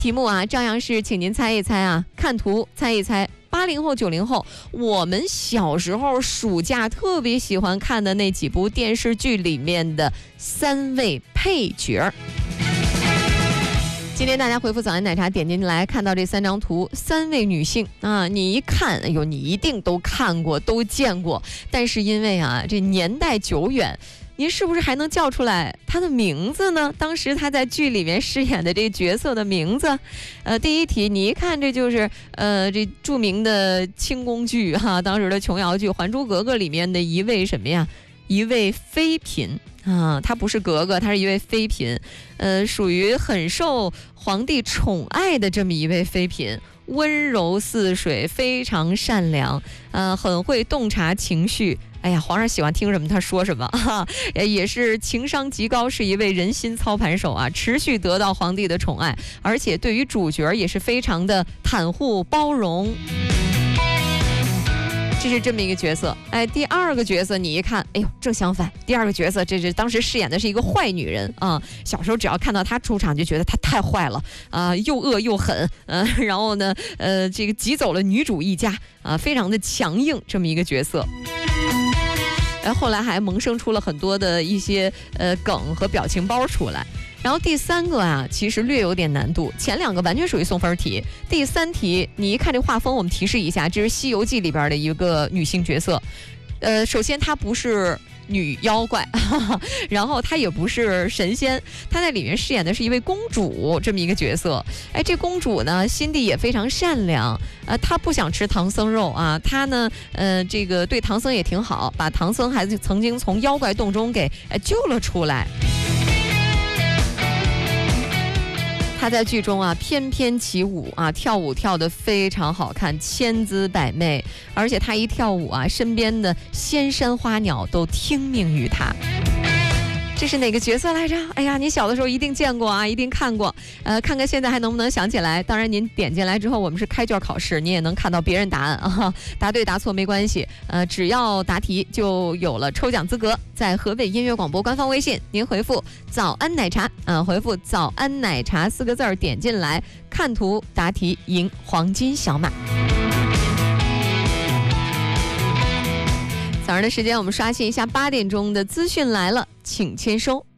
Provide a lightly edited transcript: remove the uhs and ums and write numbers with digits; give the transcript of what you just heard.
题目啊，照样是请您猜一猜啊，看图猜一猜。80后、90后，我们小时候暑假特别喜欢看的那几部电视剧里面的3位配角。今天大家回复早安奶茶，点进来看到这3张图，3位女性啊，你一看，哎呦，你一定都看过，都见过。但是因为啊，这年代久远，您是不是还能叫出来她的名字呢？当时她在剧里面饰演的这角色的名字。第一题，你一看这就是这著名的清宫剧哈，当时的琼瑶剧《还珠格格》里面的一位什么呀？一位妃嫔啊，她不是格格，她是一位妃嫔，属于很受皇帝宠爱的这么一位妃嫔，温柔似水，非常善良，很会洞察情绪。哎呀，皇上喜欢听什么他说什么啊，也是情商极高，是一位人心操盘手啊，持续得到皇帝的宠爱，而且对于主角也是非常的袒护包容。这是这么一个角色。哎，第二个角色你一看，哎呦，正相反。第二个角色，这是当时饰演的是一个坏女人啊。小时候只要看到她出场，就觉得她太坏了啊，又恶又狠，然后呢，这个挤走了女主一家啊，非常的强硬这么一个角色。后来还萌生出了很多的一些梗和表情包出来。然后第3个啊，其实略有点难度，前2个完全属于送分题。第3题，你一看这画风，我们提示一下，这是《西游记》里边的一个女性角色。首先她不是女妖怪，然后她也不是神仙，她在里面饰演的是一位公主这么一个角色。哎，这公主呢，心地也非常善良，她不想吃唐僧肉啊，她呢，这个对唐僧也挺好，把唐僧还曾经从妖怪洞中给救了出来。她在剧中啊翩翩起舞啊，跳舞跳得非常好看，千姿百媚，而且她一跳舞啊，身边的仙山花鸟都听命于她。这是哪个角色来着？哎呀，你小的时候一定见过啊，一定看过。看看现在还能不能想起来。当然您点进来之后，我们是开卷考试，你也能看到别人答案啊，答对答错没关系，只要答题就有了抽奖资格。在河北音乐广播官方微信，您回复早安奶茶回复早安奶茶4个字，点进来看图答题赢黄金小马。早上的时间，我们刷新一下8点钟的资讯来了，请签收。